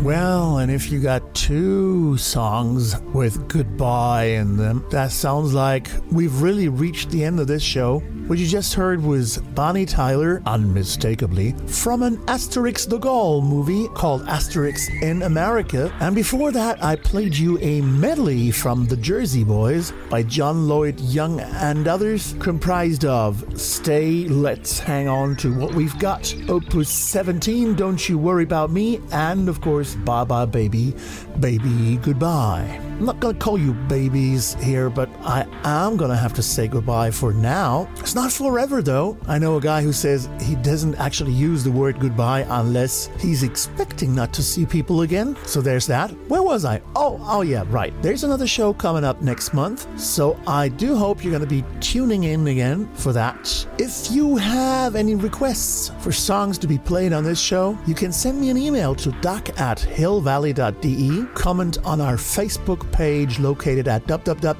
Well, and if you got two songs with goodbye in them, that sounds like we've really reached the end of this show. What you just heard was Bonnie Tyler, unmistakably, from an Asterix the Gaul movie called Asterix in America. And before that, I played you a medley from the Jersey Boys by John Lloyd Young and others, comprised of Stay, Let's Hang On to What We've Got, Opus 17, Don't You Worry About Me, and of course, Bye Bye Baby, Baby Goodbye. I'm not going to call you babies here, but I am going to have to say goodbye for now. It's not forever, though. I know a guy who says he doesn't actually use the word goodbye unless he's expecting not to see people again. So there's that. Where was I? Oh yeah, right. There's another show coming up next month, so I do hope you're going to be tuning in again for that. If you have any requests for songs to be played on this show, you can send me an email to doc@hillvalley.de, comment on our Facebook page located at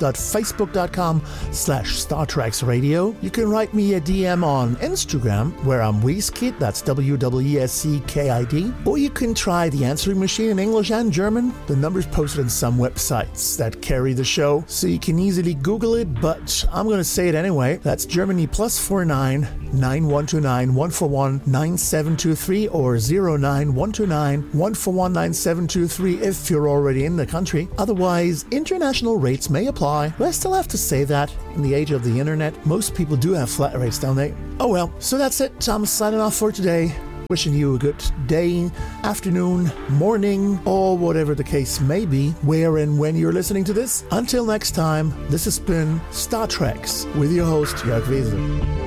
www.facebook.com/StarTreksRadio. You can write me a DM on Instagram where I'm Weskid, that's WESCKID, or you can try the answering machine in English and German. The number's posted on some websites that carry the show, so you can easily Google it, but I'm going to say it anyway. That's Germany +49 9129 141 9723 or 09129 141 9723 if you're already in the country. Otherwise, international rates may apply. But I still have to say that in the age of the internet, most people do have flat rates, don't they? Oh well, so that's it. I'm signing off for today. Wishing you a good day, afternoon, morning, or whatever the case may be, where and when you're listening to this. Until next time, this has been Star Treks with your host, Jörg Weser.